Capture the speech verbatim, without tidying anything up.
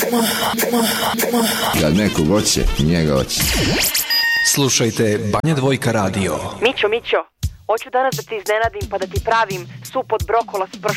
Kad nekog hoće, njega hoće. Slušajte Banja Dvojka radio. Mićo, Mićo, hoću danas da te iznenadim pa da ti pravim sup od brokola s pršutom.